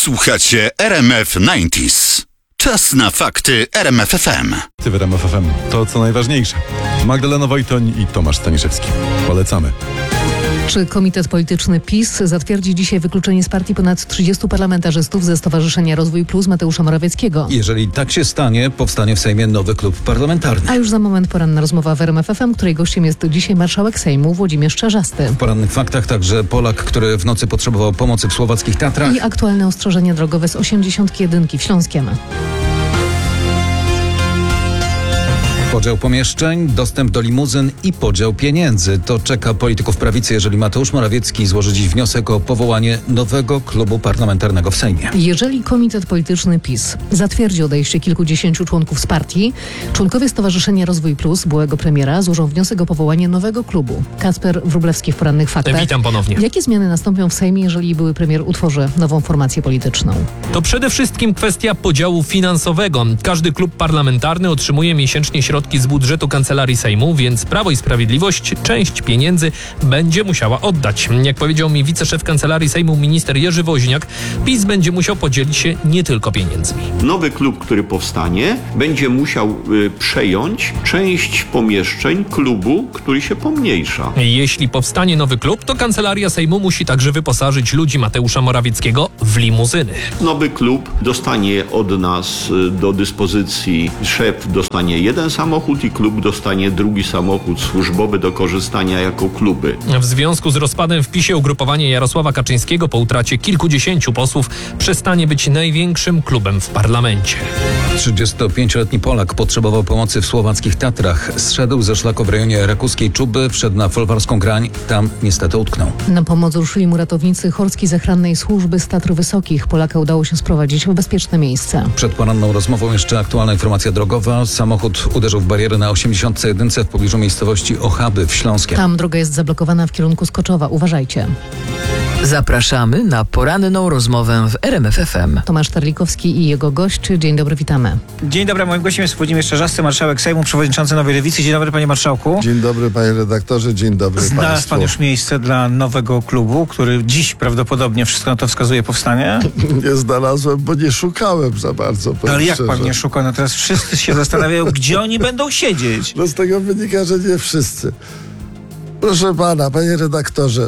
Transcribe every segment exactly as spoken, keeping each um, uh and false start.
Słuchacie R M F dziewięćdziesiąt. Czas na fakty R M F F M. W R M F F M to co najważniejsze. Magdalena Wojtoń i Tomasz Staniszewski. Polecamy. Czy Komitet Polityczny PiS zatwierdzi dzisiaj wykluczenie z partii ponad trzydziestu parlamentarzystów ze Stowarzyszenia Rozwój Plus Mateusza Morawieckiego? Jeżeli tak się stanie, powstanie w Sejmie nowy klub parlamentarny. A już za moment poranna rozmowa w R M F F M, której gościem jest dzisiaj marszałek Sejmu Włodzimierz Czarzasty. W porannych faktach także Polak, który w nocy potrzebował pomocy w słowackich Tatrach. I aktualne ostrzeżenia drogowe z osiemdziesiątki jedynki w Śląskiem. Podział pomieszczeń, dostęp do limuzyn i podział pieniędzy. To czeka polityków prawicy, jeżeli Mateusz Morawiecki złoży dziś wniosek o powołanie nowego klubu parlamentarnego w Sejmie. Jeżeli Komitet Polityczny PiS zatwierdzi odejście kilkudziesięciu członków z partii, członkowie Stowarzyszenia Rozwój Plus byłego premiera złożą wniosek o powołanie nowego klubu. Kacper Wróblewski w porannych faktach. Witam ponownie. Jakie zmiany nastąpią w Sejmie, jeżeli były premier utworzy nową formację polityczną? To przede wszystkim kwestia podziału finansowego. Każdy klub parlamentarny otrzymuje miesięcznie środki z budżetu Kancelarii Sejmu, więc Prawo i Sprawiedliwość część pieniędzy będzie musiała oddać. Jak powiedział mi wiceszef Kancelarii Sejmu minister Jerzy Woźniak, PiS będzie musiał podzielić się nie tylko pieniędzmi. Nowy klub, który powstanie, będzie musiał y, przejąć część pomieszczeń klubu, który się pomniejsza. Jeśli powstanie nowy klub, to Kancelaria Sejmu musi także wyposażyć ludzi Mateusza Morawieckiego w limuzyny. Nowy klub dostanie od nas y, do dyspozycji, szef dostanie jeden samochód, samochód i klub dostanie drugi samochód służbowy do korzystania jako kluby. W związku z rozpadem w PiSie ugrupowanie Jarosława Kaczyńskiego po utracie kilkudziesięciu posłów przestanie być największym klubem w parlamencie. trzydziestopięcioletni Polak potrzebował pomocy w słowackich Tatrach. Zszedł ze szlaku w rejonie rakuskiej Czuby, wszedł na folwarską grań, tam niestety utknął. Na pomoc ruszyli mu ratownicy Horskiej Zachrannej Służby z Tatr Wysokich. Polaka udało się sprowadzić w bezpieczne miejsce. Przed poranną rozmową jeszcze aktualna informacja drogowa. Samochód uderzył w barierę na osiemdziesiątce jedynce w pobliżu miejscowości Ochaby w Śląskiem. Tam droga jest zablokowana w kierunku Skoczowa. Uważajcie. Zapraszamy na poranną rozmowę w R M F F M. Tomasz Terlikowski i jego gość. Dzień dobry, witamy. Dzień dobry, moim gościem jest Włodzimierz Czarzasty, marszałek Sejmu, przewodniczący Nowej Lewicy. Dzień dobry, panie marszałku. Dzień dobry, panie redaktorze, dzień dobry Znalazł państwu. pan już miejsce dla nowego klubu, który dziś prawdopodobnie, wszystko na to wskazuje, powstanie? Nie znalazłem, bo nie szukałem za bardzo. No, ale jak szczerze. pan nie szuka? No teraz wszyscy się zastanawiają, gdzie oni będą siedzieć. No z tego wynika, że nie wszyscy. Proszę pana, panie redaktorze,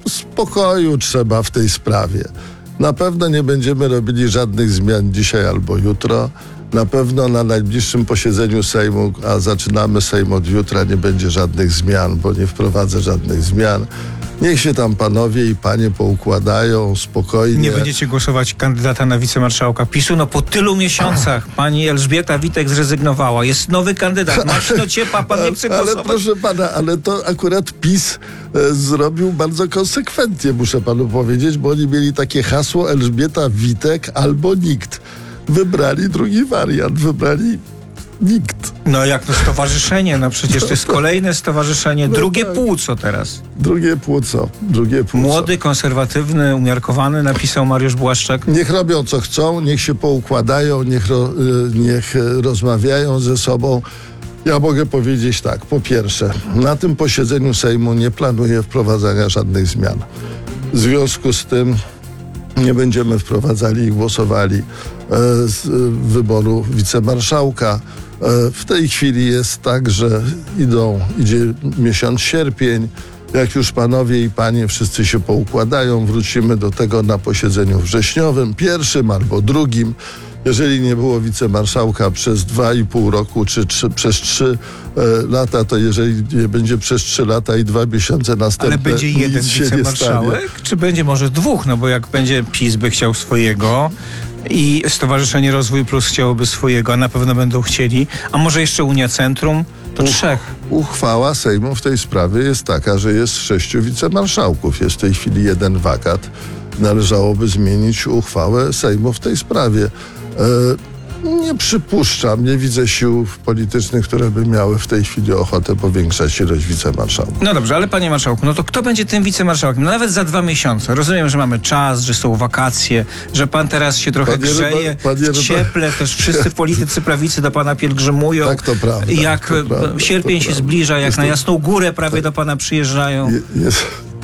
spokoju trzeba w tej sprawie. Na pewno nie będziemy robili żadnych zmian dzisiaj albo jutro. Na pewno na najbliższym posiedzeniu Sejmu, a zaczynamy Sejm od jutra, nie będzie żadnych zmian, bo nie wprowadzę żadnych zmian. Niech się tam panowie i panie poukładają spokojnie. Nie będziecie głosować kandydata na wicemarszałka PiSu? No po tylu miesiącach pani Elżbieta Witek zrezygnowała. Jest nowy kandydat. Maśno ciepła, pan nie chce głosować. Ale proszę pana, ale to akurat PiS e, zrobił bardzo konsekwentnie, muszę panu powiedzieć, bo oni mieli takie hasło Elżbieta Witek albo nikt. Wybrali drugi wariant, wybrali nikt. No jak to stowarzyszenie, no przecież to jest kolejne stowarzyszenie, No drugie tak. płuco teraz. Drugie płóco, drugie płóco. Młody, konserwatywny, umiarkowany, napisał Mariusz Błaszczak. Niech robią co chcą, niech się poukładają, niech, ro, y, niech y, rozmawiają ze sobą. Ja mogę powiedzieć tak, po pierwsze, na tym posiedzeniu Sejmu nie planuję wprowadzania żadnych zmian. W związku z tym nie będziemy wprowadzali i głosowali e, z, e, wyboru wicemarszałka. E, w tej chwili jest tak, że idą, idzie miesiąc sierpień. Jak już panowie i panie wszyscy się poukładają, wrócimy do tego na posiedzeniu wrześniowym, pierwszym albo drugim. Jeżeli nie było wicemarszałka przez dwa i pół roku, czy trzy, przez trzy e, lata, to jeżeli nie będzie przez trzy lata i dwa miesiące następne, Ale będzie jeden nic się nie stanie. wicemarszałek? Czy będzie może dwóch? No bo jak będzie PiS by chciał swojego i Stowarzyszenie Rozwój Plus chciałoby swojego, a na pewno będą chcieli, a może jeszcze Unia Centrum, to Uch, trzech. Uchwała Sejmu w tej sprawie jest taka, że jest sześciu wicemarszałków. Jest w tej chwili jeden wakat. Należałoby zmienić uchwałę Sejmu w tej sprawie. E, nie przypuszczam, nie widzę sił politycznych, które by miały w tej chwili ochotę powiększać ilość wicemarszałków. No dobrze, ale panie marszałku, no to kto będzie tym wicemarszałkiem? No nawet za dwa miesiące. Rozumiem, że mamy czas, że są wakacje, że pan teraz się trochę Panie grzeje, Ryba- panie w Ryba- cieple, też wszyscy politycy prawicy do pana pielgrzymują. Tak, to prawda. Jak to prawda, sierpień to się prawda. zbliża, jak Jest na to- Jasną Górę prawie do pana przyjeżdżają. Je, jest,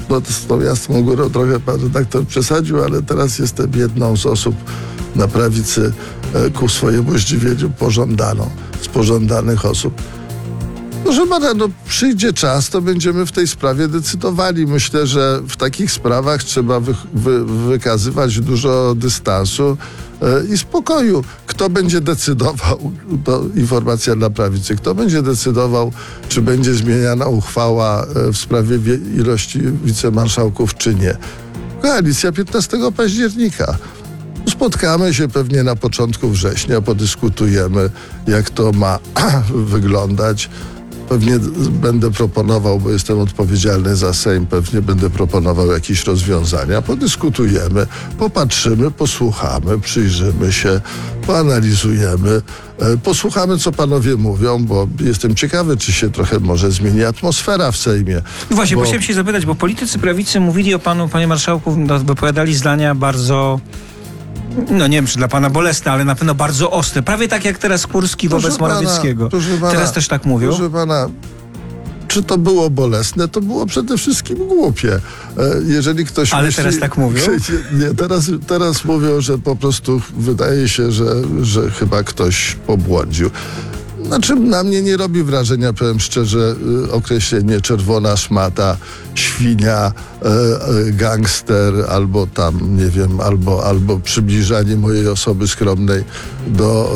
no, z tą Jasną Górą trochę pan redaktor przesadził, ale teraz jestem jedną z osób na prawicy e, ku swojemu zdziwieniu pożądaną, z pożądanych osób. Proszę pana, no przyjdzie czas, to będziemy w tej sprawie decydowali. Myślę, że w takich sprawach trzeba wy, wy, wykazywać dużo dystansu e, i spokoju. Kto będzie decydował, to informacja dla prawicy, kto będzie decydował, czy będzie zmieniana uchwała e, w sprawie wie, ilości wicemarszałków, czy nie. Koalicja piętnastego października. Spotkamy się pewnie na początku września, podyskutujemy, jak to ma wyglądać. Pewnie będę proponował, bo jestem odpowiedzialny za Sejm, pewnie będę proponował jakieś rozwiązania. Podyskutujemy, popatrzymy, posłuchamy, przyjrzymy się, poanalizujemy, e, posłuchamy, co panowie mówią, bo jestem ciekawy, czy się trochę może zmieni atmosfera w Sejmie. Właśnie, bo... bo chciałem się zapytać, bo politycy prawicy mówili o panu, panie marszałku, no, wypowiadali zdania bardzo... No nie wiem, czy dla pana bolesne, ale na pewno bardzo ostre. Prawie tak jak teraz Kurski Proszę wobec Morawieckiego. Pana, pana, teraz też tak mówią? Proszę pana, czy to było bolesne? To było przede wszystkim głupie. E, jeżeli ktoś Ale myśli, teraz tak mówią? Nie, teraz, teraz mówią, że po prostu wydaje się, że, że chyba ktoś pobłądził. Znaczy, na mnie nie robi wrażenia, powiem szczerze, y, określenie czerwona szmata, świnia, y, y, gangster, albo tam, nie wiem, albo, albo przybliżanie mojej osoby skromnej do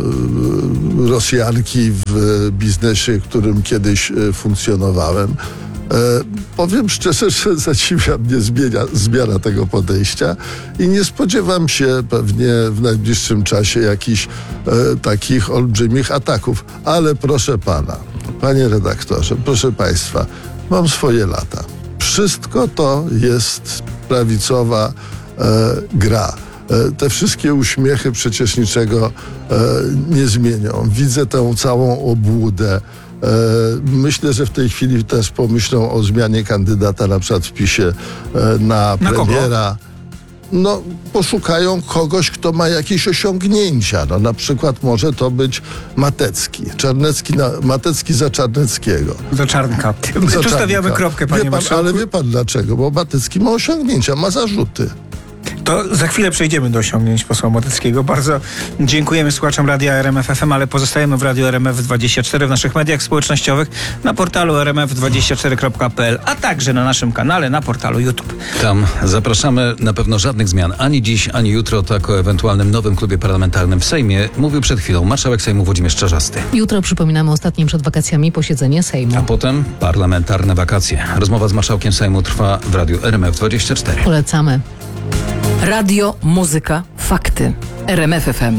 y, Rosjanki w biznesie, w którym kiedyś y, funkcjonowałem. E, powiem szczerze, że zadziwia mnie zmienia, zmiana tego podejścia i nie spodziewam się pewnie w najbliższym czasie jakichś e, takich olbrzymich ataków. Ale proszę pana, panie redaktorze, proszę państwa, mam swoje lata. Wszystko to jest prawicowa e, gra. E, te wszystkie uśmiechy przecież niczego e, nie zmienią. Widzę tę całą obłudę. Myślę, że w tej chwili też pomyślą o zmianie kandydata na przykład w PiSie na premiera. No, poszukają kogoś, kto ma jakieś osiągnięcia. No, na przykład może to być Matecki. Czarnecki na, Matecki za Czarneckiego. Za Czarnka. Za Tu stawiamy kropkę, panie wie pan, marszałku. ale wie pan dlaczego? Bo Matecki ma osiągnięcia, ma zarzuty. To za chwilę przejdziemy do osiągnięć posła Moteckiego. Bardzo dziękujemy słuchaczom Radia R M F F M, ale pozostajemy w Radiu R M F dwadzieścia cztery, w naszych mediach społecznościowych, na portalu r m f dwadzieścia cztery kropka p l, a także na naszym kanale na portalu YouTube. Tam zapraszamy. Na pewno żadnych zmian ani dziś, ani jutro. Tak o ewentualnym nowym klubie parlamentarnym w Sejmie mówił przed chwilą marszałek Sejmu Włodzimierz Czarzasty. Jutro przypominamy ostatnie przed wakacjami posiedzenie Sejmu. A potem parlamentarne wakacje. Rozmowa z marszałkiem Sejmu trwa w Radiu R M F dwadzieścia cztery. Polecamy. Radio, muzyka, fakty. R M F F M.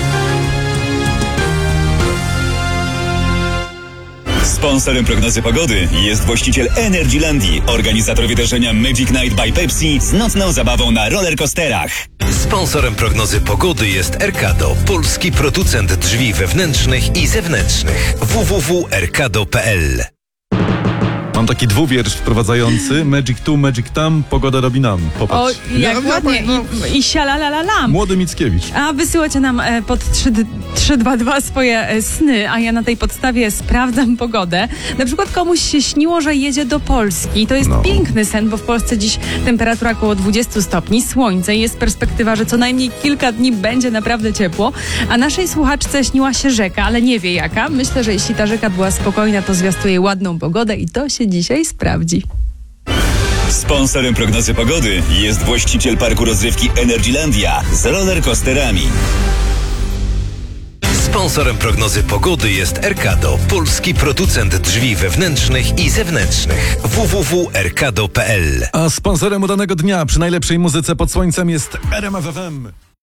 Sponsorem prognozy pogody jest właściciel Energylandii, organizator wydarzenia Magic Night by Pepsi z nocną zabawą na rollercoasterach. Sponsorem prognozy pogody jest Erkado, polski producent drzwi wewnętrznych i zewnętrznych. w w w kropka erkado kropka p l. Mam taki dwuwiersz wprowadzający. Magic tu, magic tam, pogoda robi nam. Popatrz. O, jak ja, ładnie. Ja, I, i sialalalalam. Młody Mickiewicz. A wysyłacie nam e, pod trzy dwa dwa swoje e, sny, a ja na tej podstawie sprawdzam pogodę. Na przykład komuś się śniło, że jedzie do Polski. I to jest No. piękny sen, bo w Polsce dziś temperatura około dwadzieścia stopni, słońce i jest perspektywa, że co najmniej kilka dni będzie naprawdę ciepło. A naszej słuchaczce śniła się rzeka, ale nie wie jaka. Myślę, że jeśli ta rzeka była spokojna, to zwiastuje ładną pogodę i to się dzisiaj sprawdzi. Sponsorem prognozy pogody jest właściciel parku rozrywki Energylandia z rollercoasterami. Sponsorem prognozy pogody jest Erkado, polski producent drzwi wewnętrznych i zewnętrznych. w w w kropka erkado kropka p l. A sponsorem udanego dnia przy najlepszej muzyce pod słońcem jest R M F F M.